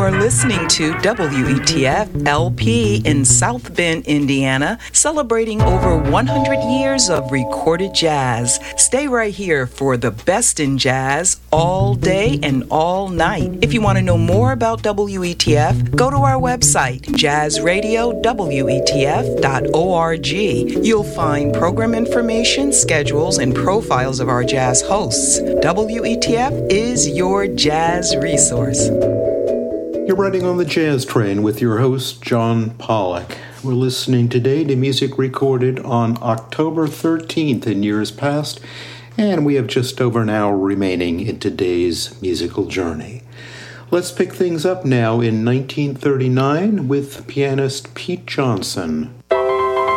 You're listening to WETF LP in South Bend, Indiana, celebrating over 100 years of recorded jazz. Stay right here for the best in jazz all day and all night. If you want to know more about WETF, go to our website, jazzradiowetf.org. You'll find program information, schedules, and profiles of our jazz hosts. WETF is your jazz resource. You're riding on the Jazz Train with your host, John Pollock. We're listening today to music recorded on October 13th in years past, and we have just over an hour remaining in today's musical journey. Let's pick things up now in 1939 with pianist Pete Johnson.